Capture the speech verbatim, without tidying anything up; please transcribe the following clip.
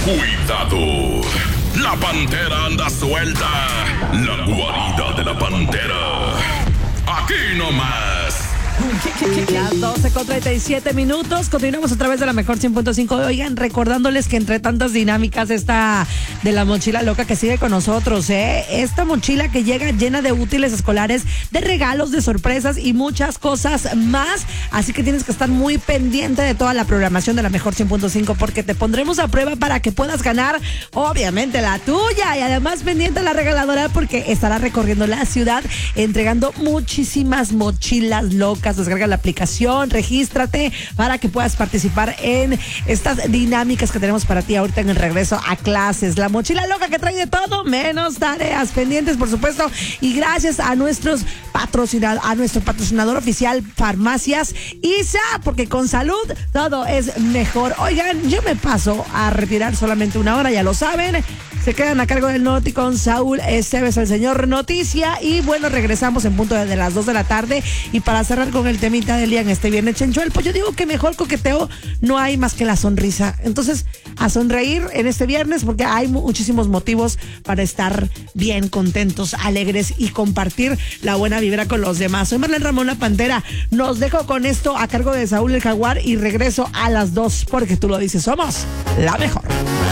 Cuidado, la pantera anda suelta. La guarida de la pantera. Aquí nomás. Las doce con treinta y siete minutos. Continuamos a través de la mejor cien punto cinco. Oigan, recordándoles que entre tantas dinámicas esta de la mochila loca que sigue con nosotros, ¿eh? Esta mochila que llega llena de útiles escolares, de regalos, de sorpresas y muchas cosas más. Así que tienes que estar muy pendiente de toda la programación de la mejor cien punto cinco, porque te pondremos a prueba para que puedas ganar, obviamente, la tuya. Y además pendiente de la regaladora, porque estará recorriendo la ciudad entregando muchísimas mochilas locas. Descarga la aplicación, regístrate para que puedas participar en estas dinámicas que tenemos para ti ahorita en el regreso a clases. La mochila loca que trae de todo menos tareas pendientes, por supuesto, y gracias a nuestros patrocinadores, a nuestro patrocinador oficial, Farmacias I S A, porque con salud todo es mejor. Oigan, yo me paso a retirar solamente una hora, ya lo saben. Se quedan a cargo del Noti con Saúl Esteves, el señor Noticia. Y bueno, regresamos en punto de las dos de la tarde. Y para cerrar con el temita del día en este viernes Chenchuel, pues yo digo que mejor coqueteo no hay más que la sonrisa. Entonces, a sonreír en este viernes, porque hay muchísimos motivos para estar bien, contentos, alegres y compartir la buena vibra con los demás. Soy Marlene Ramón, la Pantera. Nos dejo con esto a cargo de Saúl el Jaguar y regreso a las dos, porque tú lo dices, somos la mejor.